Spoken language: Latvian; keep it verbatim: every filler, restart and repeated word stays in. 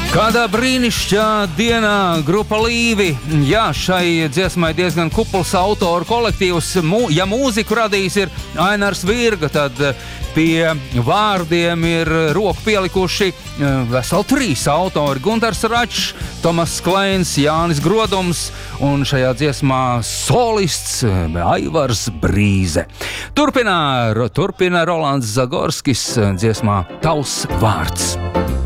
Kādā brīnišķā dienā grupa Līvi, jā, šai dziesmai diezgan kupls autoru kolektīvs, Mū, ja mūziku radījis ir Ainars Virga, tad pie vārdiem ir roku pielikuši veseli trīs autori, Guntars Račs, Tomas Kleins, Jānis Grodums un šajā dziesmā solists Aivars Brīze. Turpinā, turpina Rolands Zagorskis dziesmā Tavs vārds.